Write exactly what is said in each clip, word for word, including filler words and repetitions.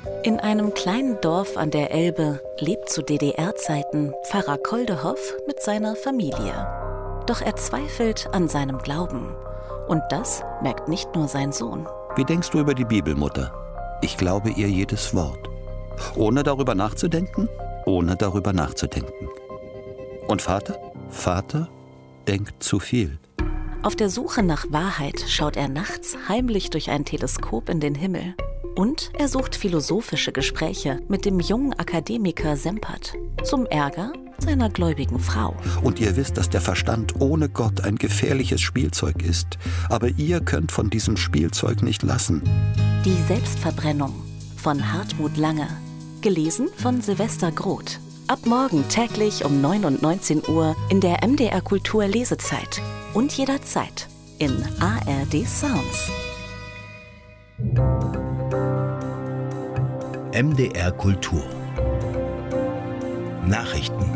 In einem kleinen Dorf an der Elbe lebt zu D D R-Zeiten Pfarrer Koldehoff mit seiner Familie. Doch er zweifelt an seinem Glauben. Und das merkt nicht nur sein Sohn. Wie denkst du über die Bibel, Mutter? Ich glaube ihr jedes Wort. Ohne darüber nachzudenken? Ohne darüber nachzudenken. Und Vater? Vater denkt zu viel. Auf der Suche nach Wahrheit schaut er nachts heimlich durch ein Teleskop in den Himmel. Und er sucht philosophische Gespräche mit dem jungen Akademiker Sempert. Zum Ärger seiner gläubigen Frau. Und ihr wisst, dass der Verstand ohne Gott ein gefährliches Spielzeug ist. Aber ihr könnt von diesem Spielzeug nicht lassen. Die Selbstverbrennung von Hartmut Lange. Gelesen von Silvester Groth. Ab morgen täglich um neun und neunzehn Uhr in der M D R Kultur Lesezeit. Und jederzeit in A R D Sounds. M D R Kultur Nachrichten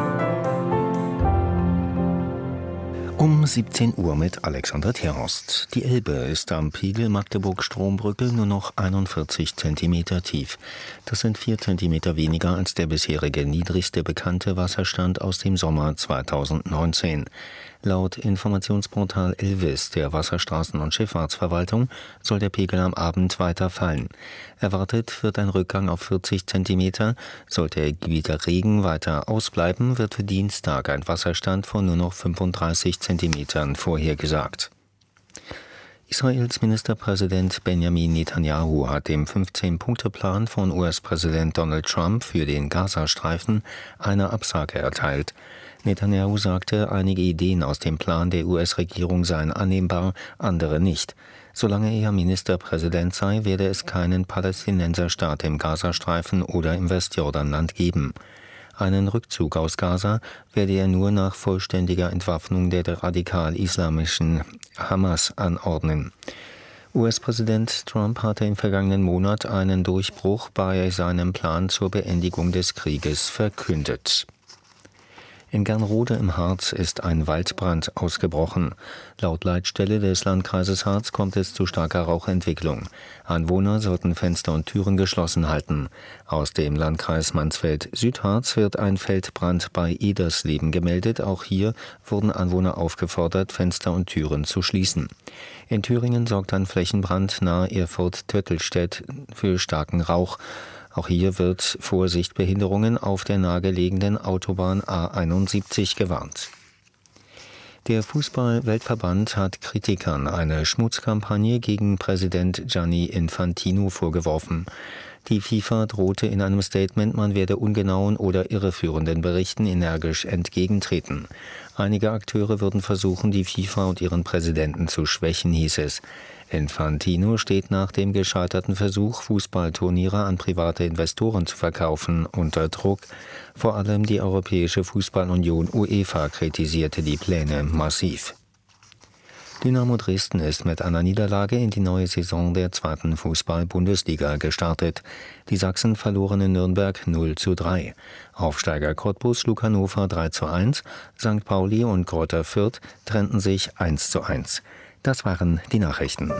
um siebzehn Uhr mit Alexander Terhorst. Die Elbe ist am Pegel Magdeburg-Strombrücke nur noch einundvierzig Zentimeter tief. Das sind vier Zentimeter weniger als der bisherige niedrigste bekannte Wasserstand aus dem Sommer zweitausendneunzehn. Laut Informationsportal Elvis der Wasserstraßen- und Schifffahrtsverwaltung soll der Pegel am Abend weiter fallen. Erwartet wird ein Rückgang auf vierzig Zentimeter. Sollte der Regen weiter ausbleiben, wird für Dienstag ein Wasserstand von nur noch fünfunddreißig Zentimetern vorhergesagt. Israels Ministerpräsident Benjamin Netanyahu hat dem fünfzehn-Punkte-Plan von U S-Präsident Donald Trump für den Gazastreifen eine Absage erteilt. Netanyahu sagte, einige Ideen aus dem Plan der U S-Regierung seien annehmbar, andere nicht. Solange er Ministerpräsident sei, werde es keinen Palästinenserstaat im Gazastreifen oder im Westjordanland geben. Einen Rückzug aus Gaza werde er nur nach vollständiger Entwaffnung der radikal-islamischen Hamas anordnen. U S-Präsident Trump hatte im vergangenen Monat einen Durchbruch bei seinem Plan zur Beendigung des Krieges verkündet. In Gernrode im Harz ist ein Waldbrand ausgebrochen. Laut Leitstelle des Landkreises Harz kommt es zu starker Rauchentwicklung. Anwohner sollten Fenster und Türen geschlossen halten. Aus dem Landkreis Mansfeld-Südharz wird ein Feldbrand bei Edersleben gemeldet. Auch hier wurden Anwohner aufgefordert, Fenster und Türen zu schließen. In Thüringen sorgt ein Flächenbrand nahe Erfurt-Töttelstedt für starken Rauch. Auch hier wird vor Sichtbehinderungen auf der nahegelegenen Autobahn A einundsiebzig gewarnt. Der Fußball-Weltverband hat Kritikern eine Schmutzkampagne gegen Präsident Gianni Infantino vorgeworfen. Die FIFA drohte in einem Statement, man werde ungenauen oder irreführenden Berichten energisch entgegentreten. Einige Akteure würden versuchen, die FIFA und ihren Präsidenten zu schwächen, hieß es. Infantino steht nach dem gescheiterten Versuch, Fußballturniere an private Investoren zu verkaufen, unter Druck. Vor allem die Europäische Fußballunion UEFA kritisierte die Pläne massiv. Dynamo Dresden ist mit einer Niederlage in die neue Saison der zweiten Fußball-Bundesliga gestartet. Die Sachsen verloren in Nürnberg null zu drei. Aufsteiger Cottbus schlug Hannover drei zu eins, Sankt Pauli und Greuther Fürth trennten sich eins zu eins. Das waren die Nachrichten.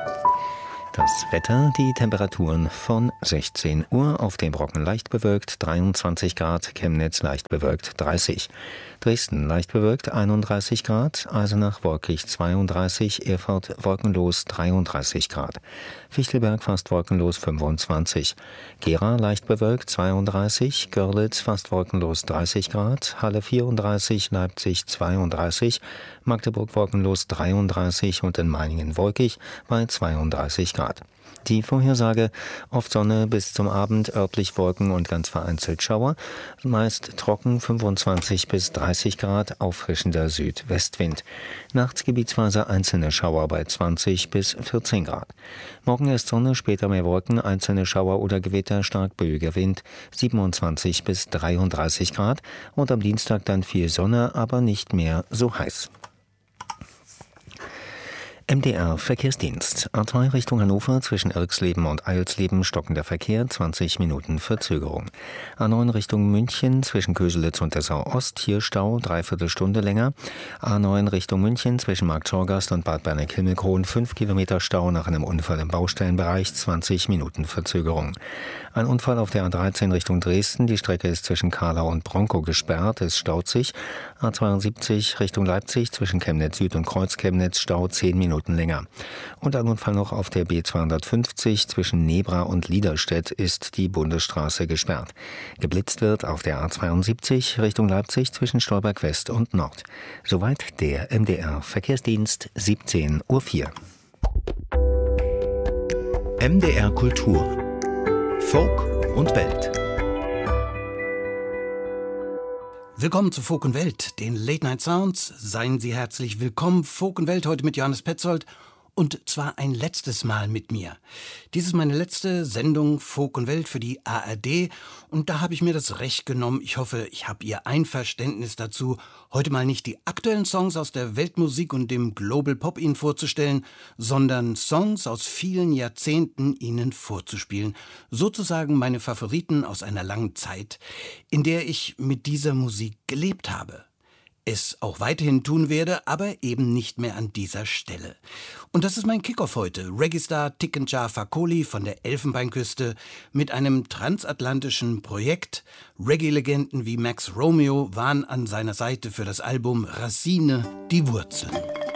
Das Wetter, die Temperaturen von sechzehn Uhr, auf dem Brocken leicht bewölkt, dreiundzwanzig Grad, Chemnitz leicht bewölkt, dreißig. Dresden leicht bewölkt, einunddreißig Grad, Eisenach wolkig zweiunddreißig, Erfurt wolkenlos dreiunddreißig Grad. Fichtelberg fast wolkenlos fünfundzwanzig. Gera leicht bewölkt zweiunddreißig, Görlitz fast wolkenlos dreißig Grad, Halle vierunddreißig, Leipzig zweiunddreißig, Magdeburg wolkenlos dreiunddreißig und in Meiningen wolkig bei zweiunddreißig Grad. Die Vorhersage: oft Sonne bis zum Abend, örtlich Wolken und ganz vereinzelt Schauer, meist trocken fünfundzwanzig bis dreißig Grad, auffrischender Südwestwind. Nachts gebietsweise einzelne Schauer bei zwanzig bis vierzehn Grad. Morgen ist Sonne, später mehr Wolken, einzelne Schauer oder Gewitter, stark böiger Wind, siebenundzwanzig bis dreiunddreißig Grad und am Dienstag dann viel Sonne, aber nicht mehr so heiß. M D R Verkehrsdienst. A zwei Richtung Hannover zwischen Irxleben und Eilsleben stockender Verkehr, zwanzig Minuten Verzögerung. A neun Richtung München zwischen Köselitz und Dessau Ost, hier Stau, dreiviertel Stunde länger. A neun Richtung München zwischen Marktschorgast und Bad Berneck-Himmelkron, fünf Kilometer Stau nach einem Unfall im Baustellenbereich, zwanzig Minuten Verzögerung. Ein Unfall auf der A dreizehn Richtung Dresden, die Strecke ist zwischen Kahlau und Bronkow gesperrt, es staut sich. A zweiundsiebzig Richtung Leipzig zwischen Chemnitz Süd und Kreuz-Chemnitz, Stau zehn Minuten länger. Und ein Unfall noch auf der B zweihundertfünfzig zwischen Nebra und Liederstedt ist die Bundesstraße gesperrt. Geblitzt wird auf der A zweiundsiebzig Richtung Leipzig zwischen Stolberg West und Nord. Soweit der M D R Verkehrsdienst, siebzehn Uhr vier. M D R Kultur. Folk und Welt. Willkommen zu Folk und Welt, den Late Night Sounds. Seien Sie herzlich willkommen. Folk und Welt heute mit Johannes Petzold. Und zwar ein letztes Mal mit mir. Dies ist meine letzte Sendung Folk und Welt für die A R D. Und da habe ich mir das Recht genommen. Ich hoffe, ich habe Ihr Einverständnis dazu, heute mal nicht die aktuellen Songs aus der Weltmusik und dem Global Pop Ihnen vorzustellen, sondern Songs aus vielen Jahrzehnten Ihnen vorzuspielen. Sozusagen meine Favoriten aus einer langen Zeit, in der ich mit dieser Musik gelebt habe. Es auch weiterhin tun werde, aber eben nicht mehr an dieser Stelle. Und das ist mein Kickoff heute. Reggae-Star Tikenja Fakoly von der Elfenbeinküste mit einem transatlantischen Projekt. Reggae-Legenden wie Max Romeo waren an seiner Seite für das Album Racine, die Wurzeln.